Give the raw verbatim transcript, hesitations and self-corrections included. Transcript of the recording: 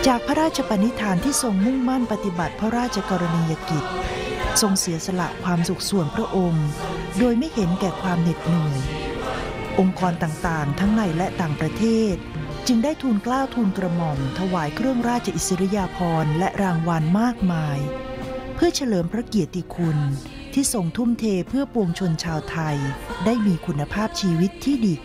จากพระราชปณิธานที่ทรงมุ่งมั่นปฏิบัติพระราชกรณียกิจทรงเสียสละความสุขส่วนพระองค์โดยไม่เห็นแก่ความเหน็ดเหนื่อยองค์กรต่างๆทั้งในและต่างประเทศจึงได้ทูลเกล้าทูลกระหม่อมถวายเครื่องราชอิสริยาภรณ์และรางวัลมากมายเพื่อเฉลิมพระเกียรติคุณที่ทรงทุ่มเทเพื่อปวงชนชาวไทยได้มีคุณภาพชีวิตที่ดี